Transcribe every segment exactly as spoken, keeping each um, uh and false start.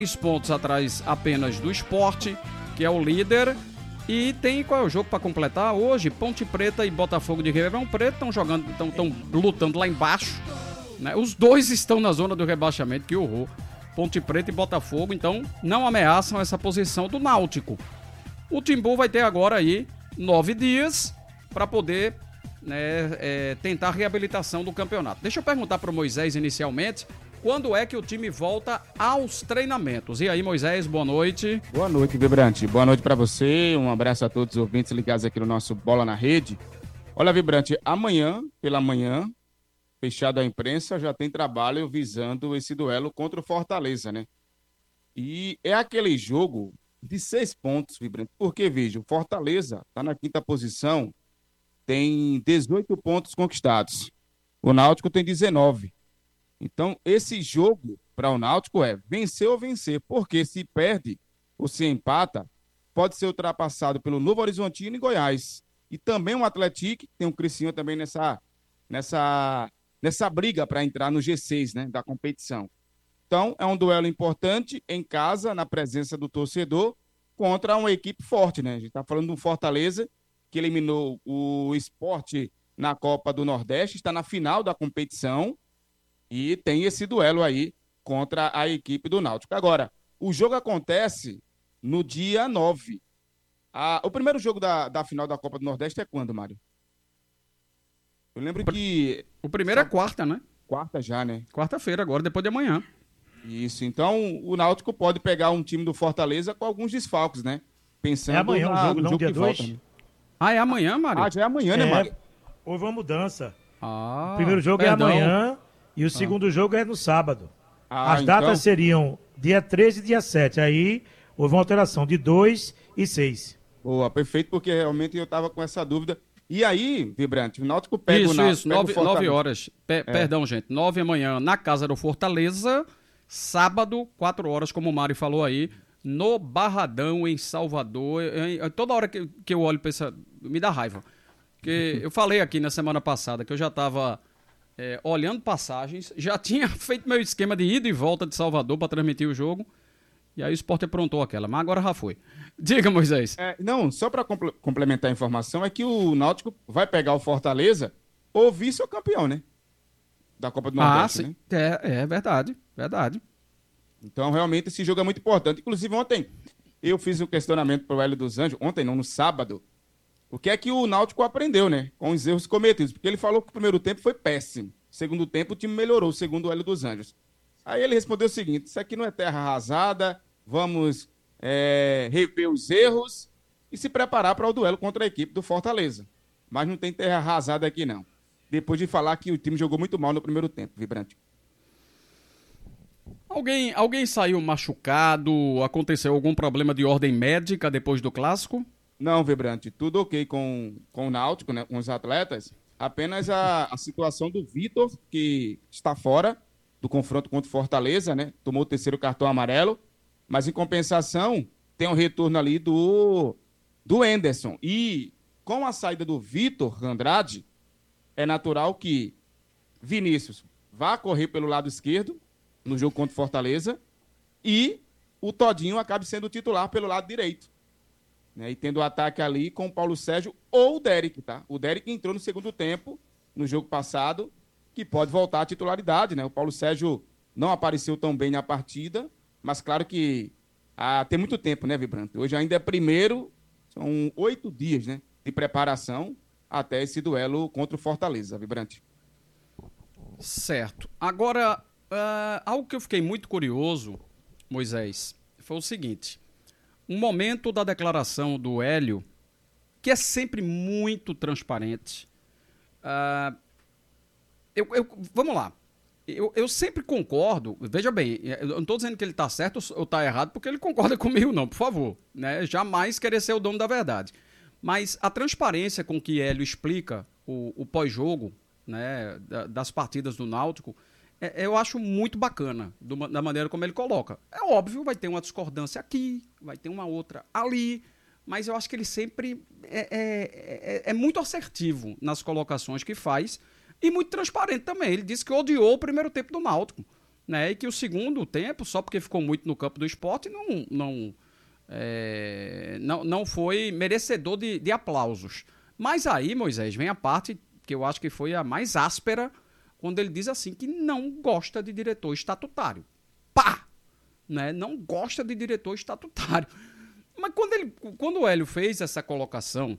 Três pontos atrás apenas do Sport, que é o líder. E tem qual é o jogo para completar? Hoje, Ponte Preta e Botafogo de Ribeirão Preto estão jogando, estão lutando lá embaixo, né? Os dois estão na zona do rebaixamento, que horror. Ponte Preta e Botafogo, então não ameaçam essa posição do Náutico. O Timbu vai ter agora aí nove dias para poder, né, é, tentar a reabilitação do campeonato. Deixa eu perguntar para o Moisés inicialmente, quando é que o time volta aos treinamentos? E aí, Moisés, boa noite. Boa noite, Vibrante. Boa noite para você. Um abraço a todos os ouvintes ligados aqui no nosso Bola na Rede. Olha, Vibrante, amanhã, pela manhã, fechado a imprensa, já tem trabalho visando esse duelo contra o Fortaleza, né? E é aquele jogo de seis pontos, Vibrante. Porque, veja, o Fortaleza está na quinta posição, tem dezoito pontos conquistados. O Náutico tem dezenove. Então, esse jogo para o Náutico é vencer ou vencer, porque se perde ou se empata, pode ser ultrapassado pelo Novo Horizontino e Goiás. E também o Atlético, tem um Cricinho também nessa, nessa, nessa briga para entrar no G seis, né, da competição. Então, é um duelo importante em casa, na presença do torcedor, contra uma equipe forte, né? A gente está falando de um Fortaleza que eliminou o Sport na Copa do Nordeste, está na final da competição. E tem esse duelo aí contra a equipe do Náutico. Agora, o jogo acontece no dia nove. Ah, o primeiro jogo da, da final da Copa do Nordeste é quando, Mário? Eu lembro que... O primeiro é quarta, né? Quarta já, né? Quarta-feira agora, depois de amanhã. Isso, então o Náutico pode pegar um time do Fortaleza com alguns desfalques, né? Pensando é amanhã na, o jogo, no não, jogo dia dois? Volta, né? Ah, é amanhã, Mário? Ah, já é amanhã, né, é, Mário? Houve uma mudança. Ah, o primeiro jogo perdão. é amanhã e o segundo ah. jogo é no sábado. Ah, As então... datas seriam dia treze e dia sete. Aí houve uma alteração de dois e seis. Boa, perfeito, porque realmente eu estava com essa dúvida. E aí, Vibrante, o Náutico pega isso, o Náutico. Isso, isso, nove horas. Pe- é. Perdão, gente. Nove amanhã na casa do Fortaleza. Sábado, quatro horas, como o Mário falou aí, no Barradão, em Salvador. Eu, eu, toda hora que, que eu olho para essa... Me dá raiva. Porque eu falei aqui na semana passada que eu já estava é, olhando passagens, já tinha feito meu esquema de ida e volta de Salvador para transmitir o jogo. E aí o Sport aprontou aquela, mas agora já foi. Diga, Moisés. É, não, só para compl- complementar a informação, é que o Náutico vai pegar o Fortaleza ou vice-campeão, né? Da Copa do Nordeste, ah, né? É, é verdade, verdade. Então, realmente, esse jogo é muito importante. Inclusive, ontem eu fiz um questionamento para o Hélio dos Anjos, ontem não, no sábado, o que é que o Náutico aprendeu, né? Com os erros cometidos. Porque ele falou que o primeiro tempo foi péssimo. Segundo tempo, o time melhorou, segundo o Hélio dos Anjos. Aí ele respondeu o seguinte: isso aqui não é terra arrasada, vamos é, rever os erros e se preparar para o duelo contra a equipe do Fortaleza. Mas não tem terra arrasada aqui, não. Depois de falar que o time jogou muito mal no primeiro tempo, Vibrante. Alguém, alguém saiu machucado? Aconteceu algum problema de ordem médica depois do clássico? Não, Vibrante, tudo ok com, com o Náutico, né, com os atletas. Apenas a, a situação do Vitor, que está fora do confronto contra o Fortaleza, né? Tomou o terceiro cartão amarelo. Mas, em compensação, tem um retorno ali do, do Anderson. E com a saída do Vitor Andrade, é natural que Vinícius vá correr pelo lado esquerdo no jogo contra o Fortaleza e o Todinho acabe sendo titular pelo lado direito. Né? E tendo o ataque ali com o Paulo Sérgio ou o Derek, tá? O Derek entrou no segundo tempo, no jogo passado, que pode voltar à titularidade, né? O Paulo Sérgio não apareceu tão bem na partida, mas claro que ah, tem muito tempo, né, Vibrante? Hoje ainda é primeiro, são oito dias, né, de preparação até esse duelo contra o Fortaleza, Vibrante. Certo. Agora, uh, algo que eu fiquei muito curioso, Moisés, foi o seguinte. Um momento da declaração do Hélio, que é sempre muito transparente. Uh, eu, eu, vamos lá. Eu, eu sempre concordo, veja bem, eu não estou dizendo que ele está certo ou está errado, porque ele concorda comigo não, por favor. Né? Jamais querer ser o dono da verdade. Mas a transparência com que Hélio explica o, o pós-jogo, né, das partidas do Náutico, é, eu acho muito bacana do, da maneira como ele coloca. É óbvio, vai ter uma discordância aqui, vai ter uma outra ali, mas eu acho que ele sempre é, é, é, é muito assertivo nas colocações que faz e muito transparente também. Ele disse que odiou o primeiro tempo do Náutico. né? E que o segundo tempo, só porque ficou muito no campo do Sport, não, não, é, não, não foi merecedor de, de aplausos. Mas aí, Moisés, vem a parte que eu acho que foi a mais áspera, quando ele diz assim que não gosta de diretor estatutário. Pá! Né? Não gosta de diretor estatutário. Mas quando, ele, quando o Hélio fez essa colocação,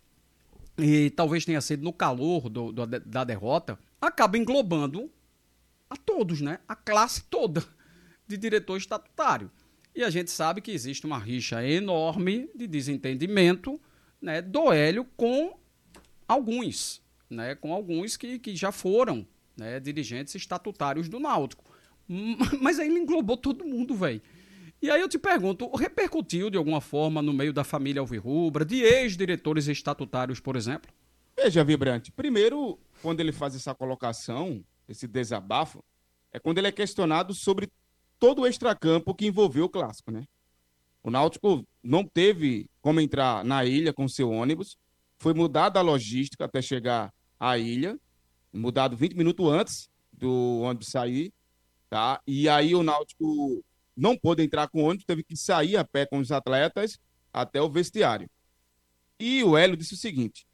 e talvez tenha sido no calor do, do, da derrota, acaba englobando a todos, né? A classe toda de diretor estatutário. E a gente sabe que existe uma rixa enorme de desentendimento, né, do Hélio com alguns, né, com alguns que, que já foram, né, dirigentes estatutários do Náutico. Mas aí ele englobou todo mundo, velho. E aí eu te pergunto, repercutiu de alguma forma no meio da família alvirrubra, de ex-diretores estatutários, por exemplo? Veja, Vibrante, primeiro, quando ele faz essa colocação, esse desabafo, é quando ele é questionado sobre todo o extracampo que envolveu o clássico, né? O Náutico não teve como entrar na ilha com seu ônibus, foi mudada a logística até chegar à ilha, mudado vinte minutos antes do ônibus sair, tá? E aí o Náutico não pôde entrar com o ônibus, teve que sair a pé com os atletas até o vestiário. E o Hélio disse o seguinte,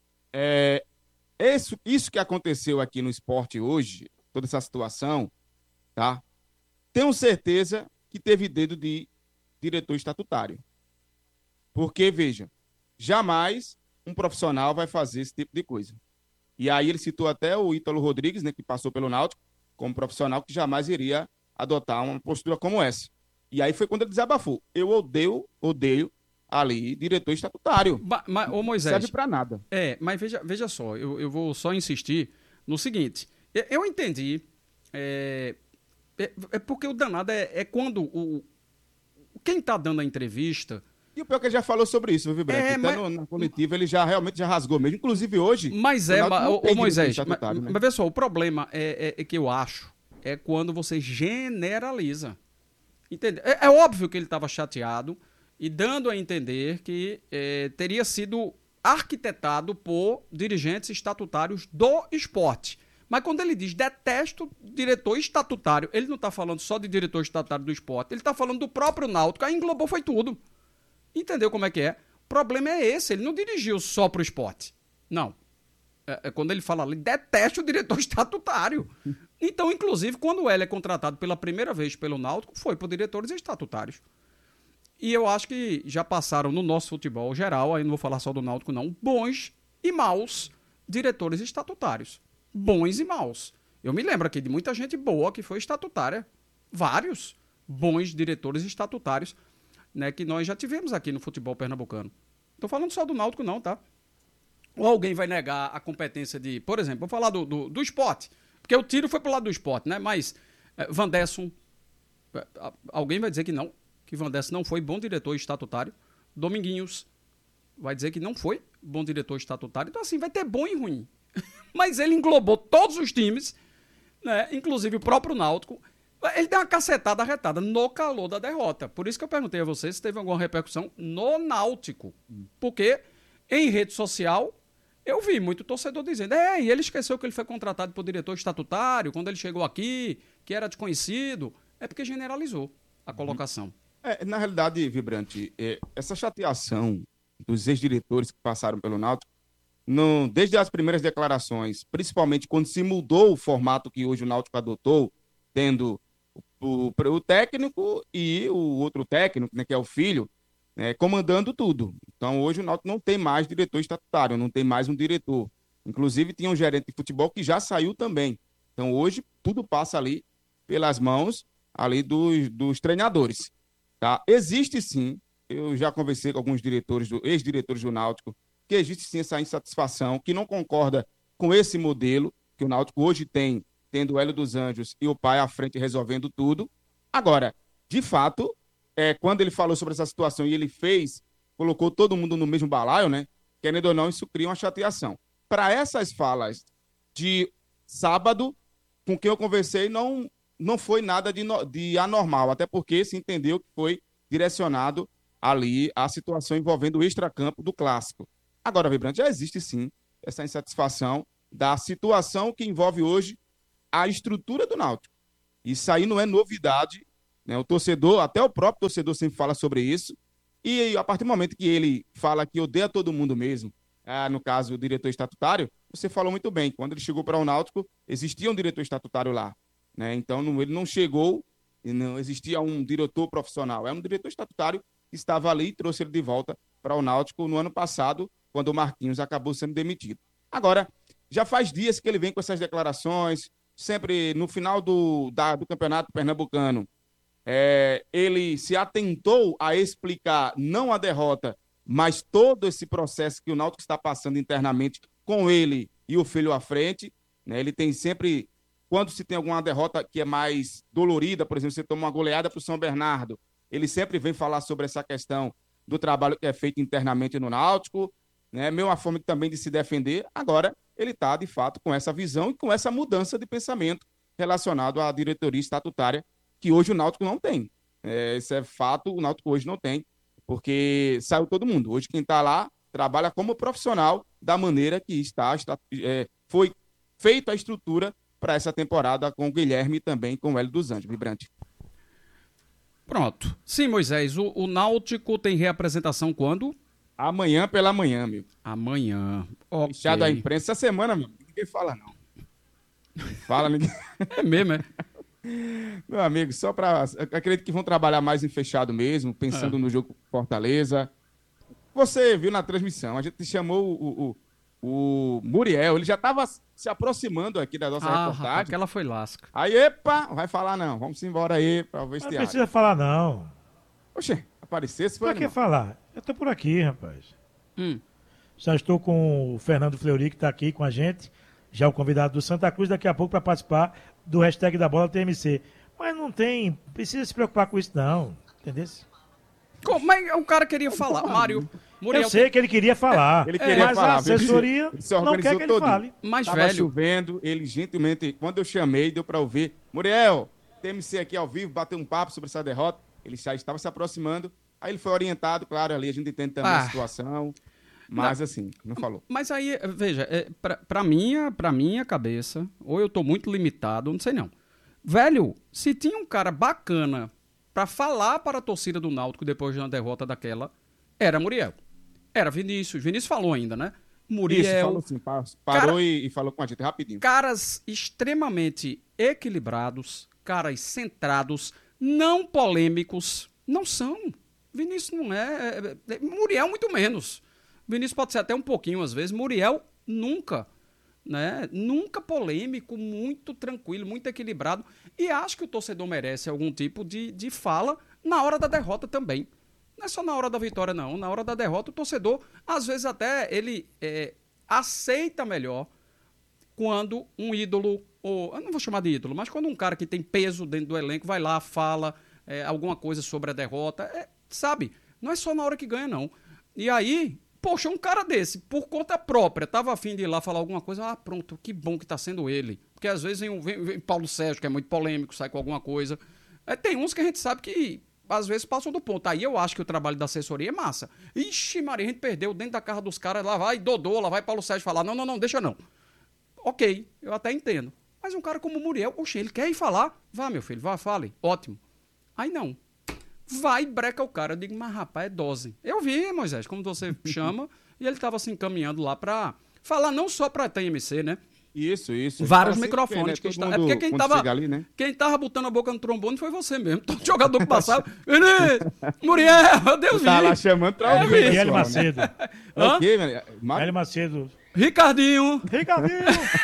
é, isso, isso que aconteceu aqui no esporte hoje, toda essa situação, tá? Tenho certeza que teve dedo de diretor estatutário. Porque, veja, jamais um profissional vai fazer esse tipo de coisa. E aí ele citou até o Ítalo Rodrigues, né, que passou pelo Náutico, como profissional que jamais iria adotar uma postura como essa. E aí foi quando ele desabafou. Eu odeio, odeio ali diretor estatutário. Ba, mas, ô Moisés, não serve para nada. É, mas veja, veja só, eu, eu vou só insistir no seguinte. Eu, eu entendi. É, é, é porque o danado é, é quando o, quem está dando a entrevista... E o pior é que ele já falou sobre isso, viu, Branco? É, Até mas... no, na coletiva ele já realmente já rasgou mesmo. Inclusive hoje... Mas é, mas, ô, Moisés, mas, né? mas veja só, o problema é, é, é que eu acho é quando você generaliza. Entende? É, é óbvio que ele estava chateado e dando a entender que é, teria sido arquitetado por dirigentes estatutários do esporte. Mas quando ele diz detesto diretor estatutário, ele não está falando só de diretor estatutário do esporte, ele está falando do próprio Náutico, aí englobou foi tudo. Entendeu como é que é? O problema é esse, ele não dirigiu só para o esporte. Não. É, é quando ele fala ali, detesta o diretor estatutário. Então, inclusive, quando o Hélio é contratado pela primeira vez pelo Náutico, foi por diretores estatutários. E eu acho que já passaram no nosso futebol geral, aí não vou falar só do Náutico não, bons e maus diretores estatutários. Bons e maus. Eu me lembro aqui de muita gente boa que foi estatutária. Vários bons diretores estatutários, né, que nós já tivemos aqui no futebol pernambucano. Não estou falando só do Náutico não, tá? Ou alguém vai negar a competência de... Por exemplo, vou falar do, do, do esporte, porque o tiro foi pro lado do esporte, né? Mas é, Vanderson, é, alguém vai dizer que não, que Vanderson não foi bom diretor estatutário. Dominguinhos vai dizer que não foi bom diretor estatutário. Então, assim, vai ter bom e ruim. Mas ele englobou todos os times, né? Inclusive o próprio Náutico. Ele deu uma cacetada arretada no calor da derrota. Por isso que eu perguntei a você se teve alguma repercussão no Náutico. Porque em rede social eu vi muito torcedor dizendo, é, e ele esqueceu que ele foi contratado por diretor estatutário quando ele chegou aqui, que era desconhecido. É porque generalizou a colocação. É, na realidade, Vibrante, é, essa chateação dos ex-diretores que passaram pelo Náutico, não, desde as primeiras declarações, principalmente quando se mudou o formato que hoje o Náutico adotou, tendo o, o, o técnico e o outro técnico, né, que é o filho, né, comandando tudo. Então, hoje o Náutico não tem mais diretor estatutário, não tem mais um diretor. Inclusive, tinha um gerente de futebol que já saiu também. Então, hoje, tudo passa ali pelas mãos ali dos, dos treinadores. Tá? Existe sim, eu já conversei com alguns diretores, do, ex-diretores do Náutico, que existe sim essa insatisfação, que não concorda com esse modelo que o Náutico hoje tem, tendo o Hélio dos Anjos e o pai à frente resolvendo tudo. Agora, de fato, é, quando ele falou sobre essa situação e ele fez, colocou todo mundo no mesmo balaio, né? Querendo ou não, isso cria uma chateação. Para essas falas de sábado, com quem eu conversei, não, não foi nada de, de anormal, até porque se entendeu que foi direcionado ali a situação envolvendo o extracampo do clássico. Agora, Vibrante, já existe sim essa insatisfação da situação que envolve hoje a estrutura do Náutico. Isso aí não é novidade, né? O torcedor, até o próprio torcedor sempre fala sobre isso. E a partir do momento que ele fala que odeia todo mundo mesmo, ah, no caso o diretor estatutário, você falou muito bem, quando ele chegou para o Náutico, existia um diretor estatutário lá, né? Então não, ele não chegou e não existia um diretor profissional, é um diretor estatutário que estava ali e trouxe ele de volta para o Náutico no ano passado, quando o Marquinhos acabou sendo demitido. Agora, já faz dias que ele vem com essas declarações, sempre no final do, da, do Campeonato Pernambucano, é, ele se atentou a explicar não a derrota, mas todo esse processo que o Náutico está passando internamente com ele e o filho à frente, né? Ele tem sempre, quando se tem alguma derrota que é mais dolorida, por exemplo, você toma uma goleada para o São Bernardo, ele sempre vem falar sobre essa questão do trabalho que é feito internamente no Náutico, né? Mesma forma também de se defender. Agora, ele está, de fato, com essa visão e com essa mudança de pensamento relacionado à diretoria estatutária, que hoje o Náutico não tem. É, isso é fato, o Náutico hoje não tem, porque saiu todo mundo. Hoje quem está lá trabalha como profissional da maneira que está, está é, foi feita a estrutura para essa temporada com o Guilherme e também com o Hélio dos Anjos. Vibrante. Pronto. Sim, Moisés, o, o Náutico tem reapresentação quando? Amanhã pela manhã, meu. Amanhã. Okay. Fechado a imprensa essa semana, meu. Ninguém fala, não. Fala, ninguém. É mesmo, é? Meu amigo, só para... Acredito que vão trabalhar mais em fechado mesmo, pensando é. no jogo Fortaleza. Você viu na transmissão, a gente chamou o, o, o Muriel, ele já estava se aproximando aqui da nossa ah, reportagem. Rapaz, aquela foi lasca. Aí, epa, vai falar não, vamos embora aí para o vestiário. Não precisa falar não. Oxê, aparecesse foi... Pra que falar? Eu tô por aqui, rapaz. Hum. Já estou com o Fernando Fleury, que está aqui com a gente, já o convidado do Santa Cruz, daqui a pouco para participar do hashtag da bola T M C. Mas não tem, precisa se preocupar com isso não, entendeu? Como? Mas o cara queria falar, Mário. Muriel, eu sei que ele queria falar, ele queria mas falar, a assessoria ele não quer que ele todo. fale. Mas, Tava velho... chovendo, ele gentilmente, quando eu chamei, deu para ouvir, Muriel, T M C aqui ao vivo, bater um papo sobre essa derrota, ele já estava se aproximando, aí ele foi orientado, claro, ali a gente entende também ah. a situação, mas não. assim, não falou. Mas aí, veja, é, pra, pra, minha, pra minha cabeça, ou eu tô muito limitado, não sei não. Velho, se tinha um cara bacana pra falar para a torcida do Náutico depois de uma derrota daquela, era Muriel. Era Vinícius. Vinícius falou ainda, né? Muriel. Isso, falou assim, parou cara, e falou com a gente rapidinho. Caras extremamente equilibrados, caras centrados, não polêmicos. Não são. Vinícius não é, é, é. Muriel, muito menos. Vinícius pode ser até um pouquinho às vezes. Muriel, nunca. Né? Nunca polêmico, muito tranquilo, muito equilibrado. E acho que o torcedor merece algum tipo de, de fala na hora da derrota também. Não é só na hora da vitória, não. Na hora da derrota, o torcedor, às vezes até, ele é, aceita melhor quando um ídolo, ou eu não vou chamar de ídolo, mas quando um cara que tem peso dentro do elenco vai lá, fala é, alguma coisa sobre a derrota, é, sabe? Não é só na hora que ganha, não. E aí, poxa, um cara desse, por conta própria, tava afim de ir lá falar alguma coisa, ah, pronto, que bom que tá sendo ele. Porque às vezes vem, vem, vem Paulo Sérgio, que é muito polêmico, sai com alguma coisa. É, tem uns que a gente sabe que às vezes passam do ponto. Aí eu acho que o trabalho da assessoria é massa. Ixi, Maria, a gente perdeu dentro da casa dos caras, lá vai Dodô, lá vai Paulo Sérgio falar, não, não, não, deixa não. Ok, eu até entendo. Mas um cara como o Muriel, oxe, ele quer ir falar? Vá, meu filho, vá, fale. Ótimo. Aí não. Vai e breca o cara. Eu digo, mas rapaz, é dose. Eu vi, Moisés, como você chama, e ele estava se encaminhando lá para falar não só para a T M C, né? Isso, isso. Vários microfones. Que, né? que está... É porque quem estava ali, né? quem tava botando a boca no trombone foi você mesmo. Todo jogador que passava. Muriel, meu Deus, tá lá chamando pra ouvir. É, Hélio Macedo. Hã? O quê, Mar... Hélio Macedo. Ricardinho. Ricardinho.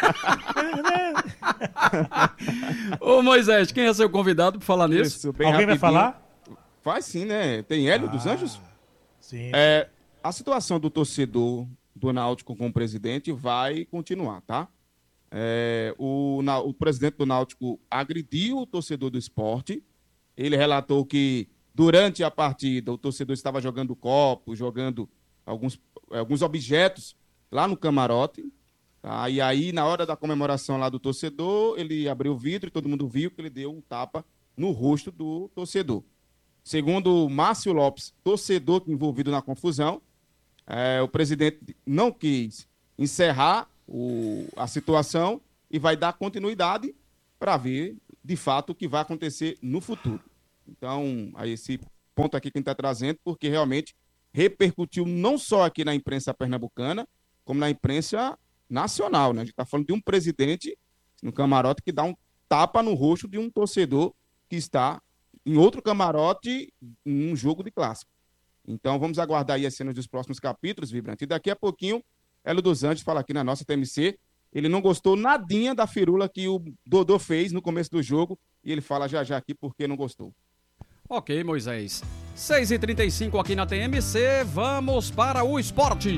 Ô, Moisés, quem é seu convidado para falar nisso? Isso, Alguém rapidinho. Vai falar? Faz sim, né? Tem Hélio ah, dos Anjos? Sim. É, a situação do torcedor do Náutico com o presidente vai continuar, tá? É, o, na, o presidente do Náutico agrediu o torcedor do Sport. Ele relatou que durante a partida o torcedor estava jogando copo, jogando alguns, alguns objetos lá no camarote. Tá? E aí, na hora da comemoração lá do torcedor, ele abriu o vidro e todo mundo viu que ele deu um tapa no rosto do torcedor. Segundo o Márcio Lopes, torcedor envolvido na confusão, é, o presidente não quis encerrar o, a situação e vai dar continuidade para ver de fato, o que vai acontecer no futuro. Então, aí esse ponto aqui que a gente está trazendo, porque realmente repercutiu não só aqui na imprensa pernambucana, como na imprensa nacional, né? A gente está falando de um presidente no camarote que dá um tapa no rosto de um torcedor que está em outro camarote em um jogo de clássico. Então, vamos aguardar aí as cenas dos próximos capítulos, Vibrante. E daqui a pouquinho, Hélio dos Anjos fala aqui na nossa T M C. Ele não gostou nadinha da firula que o Dodô fez no começo do jogo. E ele fala já já aqui porque não gostou. Ok, Moisés. seis e trinta e cinco aqui na T M C. Vamos para o esporte.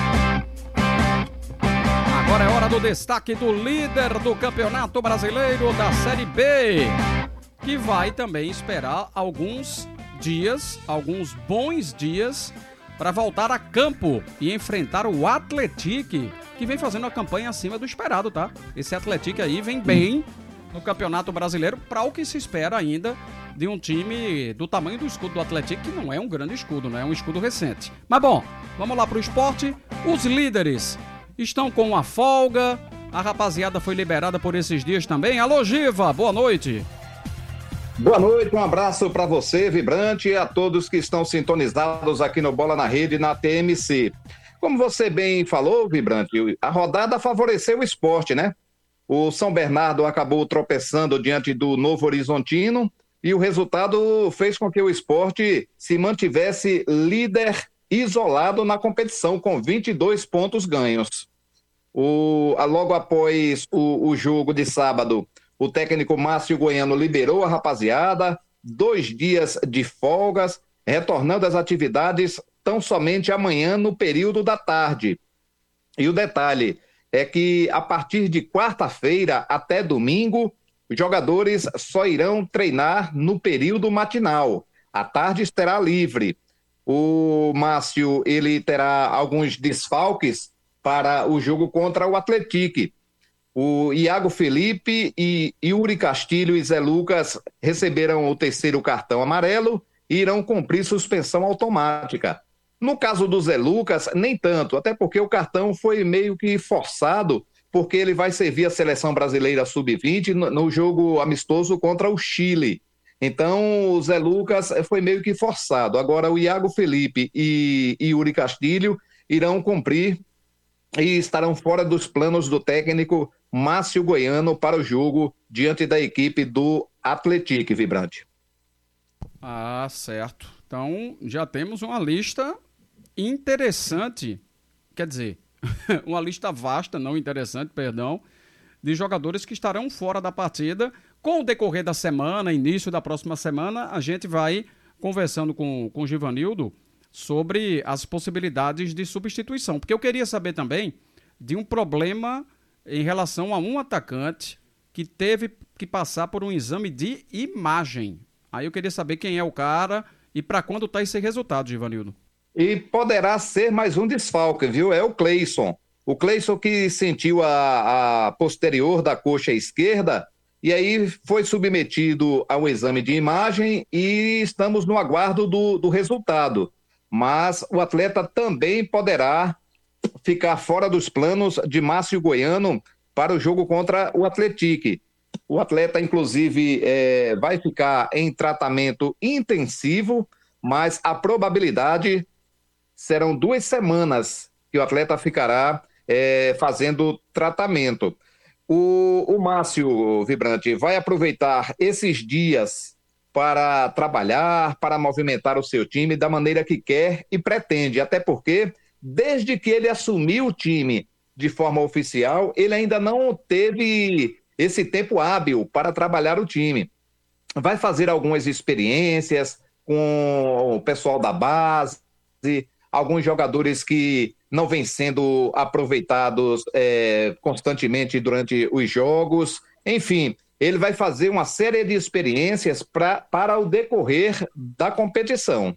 Agora é hora do destaque do líder do Campeonato Brasileiro da Série B, que vai também esperar alguns dias, alguns bons dias, para voltar a campo e enfrentar o Atlético, que vem fazendo a campanha acima do esperado, tá? Esse Atlético aí vem bem no Campeonato Brasileiro para o que se espera ainda de um time do tamanho do escudo do Atlético, que não é um grande escudo, né? É um escudo recente. Mas bom, vamos lá para o esporte. Os líderes estão com uma folga, a rapaziada foi liberada por esses dias também. Alô, Giva, boa noite. Boa noite, um abraço para você, Vibrante, e a todos que estão sintonizados aqui no Bola na Rede, na T M C. Como você bem falou, Vibrante, a rodada favoreceu o esporte, né? O São Bernardo acabou tropeçando diante do Novo Horizontino e o resultado fez com que o esporte se mantivesse líder isolado na competição, com vinte e dois pontos ganhos. O, logo após o, o jogo de sábado, o técnico Márcio Goiano liberou a rapaziada, dois dias de folgas, retornando às atividades tão somente amanhã no período da tarde. E o detalhe é que a partir de quarta-feira até domingo, os jogadores só irão treinar no período matinal. A tarde estará livre. O Márcio, ele terá alguns desfalques para o jogo contra o Atlético. O Iago Felipe e Yuri Castilho e Zé Lucas receberam o terceiro cartão amarelo e irão cumprir suspensão automática. No caso do Zé Lucas, nem tanto, até porque o cartão foi meio que forçado, porque ele vai servir a seleção brasileira sub vinte no, no jogo amistoso contra o Chile. Então, o Zé Lucas foi meio que forçado. Agora, o Iago Felipe e, e Yuri Castilho irão cumprir e estarão fora dos planos do técnico Márcio Goiano para o jogo diante da equipe do Atlético, Vibrante. Ah, certo. Então, já temos uma lista interessante, quer dizer, uma lista vasta, não interessante, perdão, de jogadores que estarão fora da partida. Com o decorrer da semana, início da próxima semana, a gente vai conversando com, com o Givanildo sobre as possibilidades de substituição. Porque eu queria saber também de um problema em relação a um atacante que teve que passar por um exame de imagem. Aí eu queria saber quem é o cara e para quando está esse resultado, Givanildo. E poderá ser mais um desfalque, viu? É o Cleison. O Cleison que sentiu a, a posterior da coxa esquerda e aí foi submetido a um exame de imagem e estamos no aguardo do, do resultado. Mas o atleta também poderá ficar fora dos planos de Márcio Goiano para o jogo contra o Atlético. O atleta, inclusive, é, vai ficar em tratamento intensivo, mas a probabilidade serão duas semanas que o atleta ficará é, fazendo tratamento. O, o Márcio Vibrante vai aproveitar esses dias para trabalhar, para movimentar o seu time da maneira que quer e pretende, até porque, desde que ele assumiu o time de forma oficial, ele ainda não teve esse tempo hábil para trabalhar o time. Vai fazer algumas experiências com o pessoal da base, alguns jogadores que não vêm sendo aproveitados é, constantemente durante os jogos. Enfim, ele vai fazer uma série de experiências pra, para o decorrer da competição.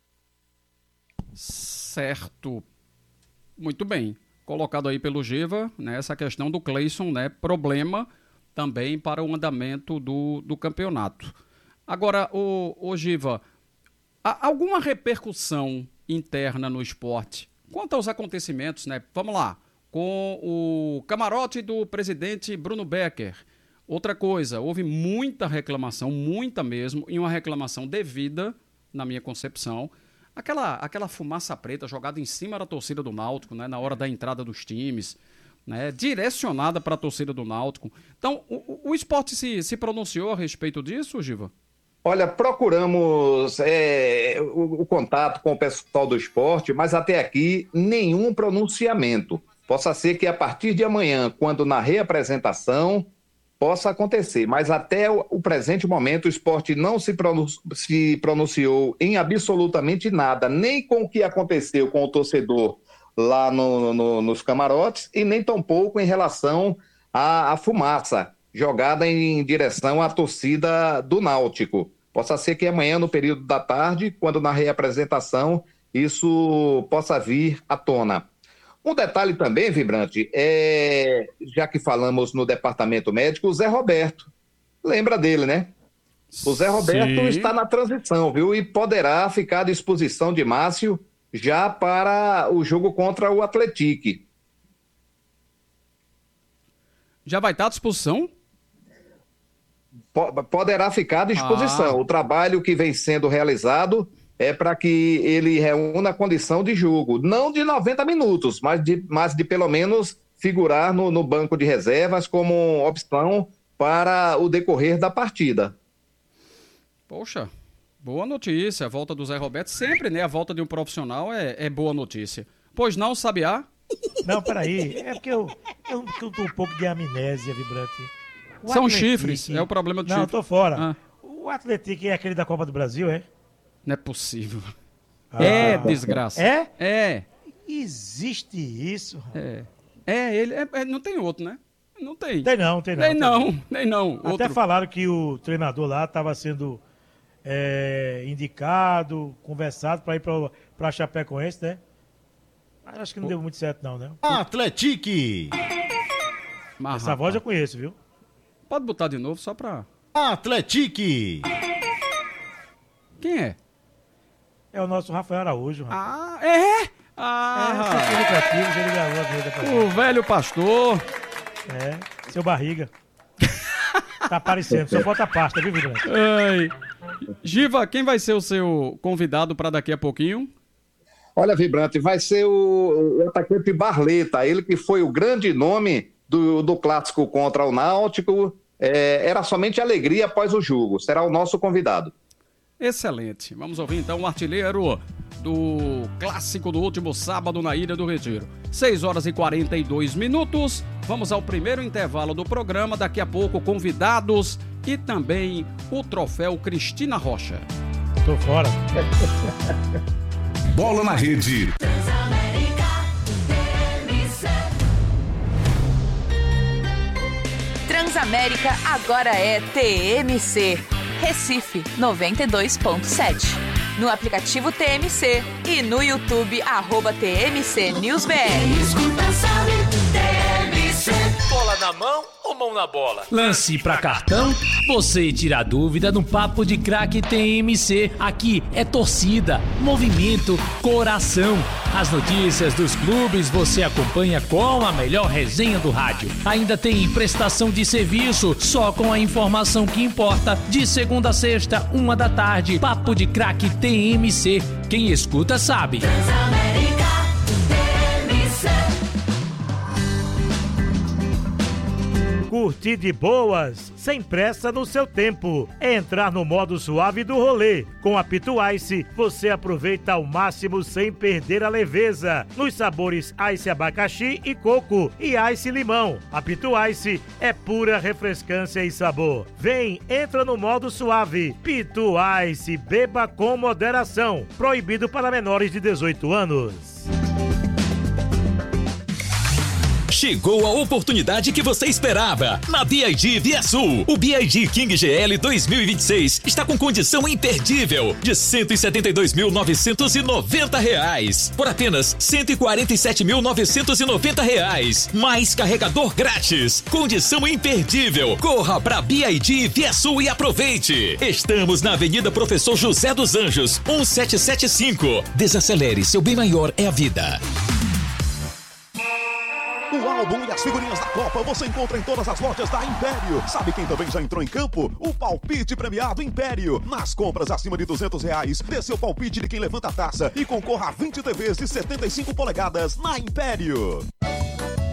Certo. Muito bem. Colocado aí pelo Giva, né, essa questão do Cleison, né, problema também para o andamento do, do campeonato. Agora, o, o Giva, há alguma repercussão interna no esporte quanto aos acontecimentos, né? Vamos lá, com o camarote do presidente Bruno Becker, Outra coisa, houve muita reclamação, muita mesmo, e uma reclamação devida, na minha concepção, aquela, aquela fumaça preta jogada em cima da torcida do Náutico, né, na hora da entrada dos times, né, direcionada para a torcida do Náutico. Então, o, o Sport se, se pronunciou a respeito disso, Giva? Olha, procuramos é, o, o contato com o pessoal do esporte, mas até aqui nenhum pronunciamento. Possa ser que a partir de amanhã, quando na reapresentação, possa acontecer. Mas até o, o presente momento o esporte não se, pronun- se pronunciou em absolutamente nada, nem com o que aconteceu com o torcedor lá no, no, nos camarotes e nem tampouco em relação à, à fumaça jogada em direção à torcida do Náutico. Possa ser que amanhã, no período da tarde, quando na reapresentação, isso possa vir à tona. Um detalhe também, Vibrante, é, já que falamos no departamento médico, o Zé Roberto. Lembra dele, né? O Zé Roberto Sim. está na transição, viu? E poderá ficar à disposição de Márcio já para o jogo contra o Atlético. Já vai estar à disposição? Poderá ficar à disposição. Ah. O trabalho que vem sendo realizado é para que ele reúna a condição de jogo. Não de noventa minutos, mas de, mas de pelo menos figurar no, no banco de reservas como opção para o decorrer da partida. Poxa, boa notícia. A volta do Zé Roberto. Sempre, né? A volta de um profissional é, é boa notícia. Pois não, Sabiá? Não, peraí. É porque eu, eu, eu tô um pouco de amnésia, Vibrante. O São Atlético, chifres, é o problema do não, chifre. Não, tô fora. Ah. O Atlético é aquele da Copa do Brasil, é? Não é possível. Ah. É desgraça. É? É. Existe isso? É. É, ele é, é, não tem outro, né? Não tem. Tem não, tem não. Nem tem não, não, nem não. Até outro. falaram que o treinador lá estava sendo é, indicado, conversado para ir para a Chapecoense, né? Mas acho que não o... deu muito certo não, né? Atlético! Mas, Essa rapaz. voz eu conheço, viu? Pode botar de novo só pra... Atlético! Quem é? É o nosso Rafael Araújo. Rapaz. Ah, é? Ah, é, lucrativo, ele gravou a vida pra o velho pastor. É, seu barriga. Tá aparecendo, só falta a pasta, viu, Vibrante? Ai. Giva, quem vai ser o seu convidado para daqui a pouquinho? Olha, Vibrante, vai ser o, o atacante Barleta, ele que foi o grande nome do, do clássico contra o Náutico. É, era somente alegria após o jogo. Será o nosso convidado. Excelente. Vamos ouvir então o artilheiro do clássico do último sábado na Ilha do Retiro. seis horas e quarenta e dois minutos. Vamos ao primeiro intervalo do programa. Daqui a pouco, convidados e também o troféu Cristina Rocha. Tô fora. Bola na Rede. Transamérica agora é T M C. Recife noventa e dois ponto sete. No aplicativo T M C e no YouTube, arroba T M C News B R. Escuta, sabe, T M C. Bola na mão ou mão na bola? Lance pra cartão? Você tira a dúvida no Papo de Craque T M C. Aqui é torcida, movimento, coração. As notícias dos clubes você acompanha com a melhor resenha do rádio. Ainda tem prestação de serviço só com a informação que importa. De segunda a sexta, uma da tarde. Papo de Craque T M C. Quem escuta sabe. Transamérica T M C. Curtir de boas, sem pressa no seu tempo. É entrar no modo suave do rolê. Com a Pitu Ice, você aproveita ao máximo sem perder a leveza. Nos sabores Ice abacaxi e coco e Ice limão. A Pitu Ice é pura refrescância e sabor. Vem, entra no modo suave. Pitu Ice, beba com moderação. Proibido para menores de dezoito anos. Chegou a oportunidade que você esperava. Na B I D Via Sul, o B I D King G L dois mil e vinte e seis está com condição imperdível de cento e setenta e dois mil novecentos e noventa reais por apenas cento e quarenta e sete mil novecentos e noventa reais. Mais carregador grátis. Condição imperdível. Corra para B I D Via Sul e aproveite. Estamos na Avenida Professor José dos Anjos, mil setecentos e setenta e cinco. Desacelere, seu bem maior é a vida. O álbum e as figurinhas da Copa você encontra em todas as lojas da Império. Sabe quem também já entrou em campo? O palpite premiado Império. Nas compras acima de duzentos reais, dê seu palpite de quem levanta a taça e concorra a vinte T Vs de setenta e cinco polegadas na Império.